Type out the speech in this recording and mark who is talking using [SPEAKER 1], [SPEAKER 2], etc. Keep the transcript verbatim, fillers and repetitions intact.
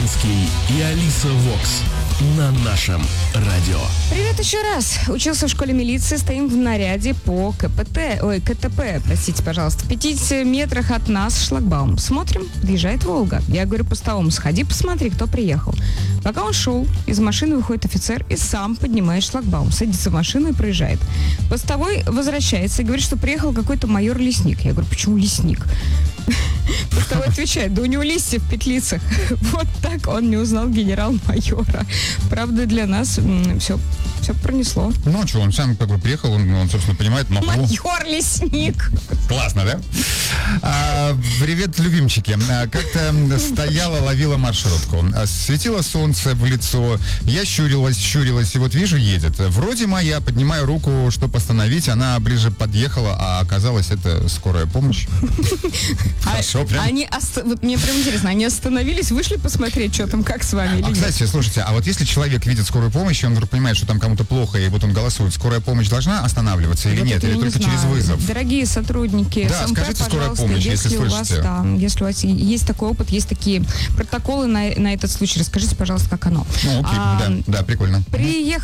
[SPEAKER 1] Луценский и Алиса Вокс на нашем радио.
[SPEAKER 2] Привет еще раз. Учился в школе милиции, стоим в наряде по КПТ, ой, КТП, простите, пожалуйста. В пятидесяти метрах от нас шлагбаум. Смотрим, подъезжает Волга. Я говорю постовому, сходи посмотри, кто приехал. Пока он шел, из машины выходит офицер и сам поднимает шлагбаум, садится в машину и проезжает. Постовой возвращается и говорит, что приехал какой-то майор Лесник. Я говорю, почему Лесник? Постовой отвечает, да у него листья в петлицах. Вот так он не узнал генерал-майора. Правда, для нас м, все, все пронесло.
[SPEAKER 3] Ну, что, он сам как бы приехал, он, он собственно, понимает, но...
[SPEAKER 2] Майор Лесник.
[SPEAKER 3] Классно, да? А, привет, любимчики. А, как-то стояла, ловила маршрутку. А, светило солнце в лицо. Я щурилась, щурилась, и вот вижу, едет. Вроде моя, поднимаю руку, чтобы остановить. Она ближе подъехала, а оказалось, это скорая помощь. Хорошо, прям.
[SPEAKER 2] Они, ост... вот мне прям интересно, они остановились, вышли посмотреть, что там, как с вами?
[SPEAKER 3] А, кстати, слушайте, а вот если человек видит скорую помощь, и он вдруг понимает, что там кому-то плохо, и вот он голосует, скорая помощь должна останавливаться или
[SPEAKER 2] вот
[SPEAKER 3] нет? Или
[SPEAKER 2] не
[SPEAKER 3] только
[SPEAKER 2] знаю.
[SPEAKER 3] через вызов?
[SPEAKER 2] Дорогие сотрудники,
[SPEAKER 3] Да,
[SPEAKER 2] СМП,
[SPEAKER 3] скажите скорая помощь, если,
[SPEAKER 2] если у вас,
[SPEAKER 3] слышите.
[SPEAKER 2] да, если у вас есть такой опыт, есть такие протоколы на, на этот случай, расскажите, пожалуйста, как оно.
[SPEAKER 3] Ну, окей,
[SPEAKER 2] а,
[SPEAKER 3] да, да, прикольно.
[SPEAKER 2] Приехали